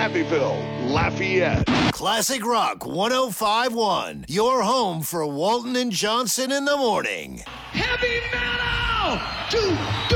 Abbeville, Lafayette. Classic Rock 105.1, your home for Walton and Johnson in the morning. Heavy metal!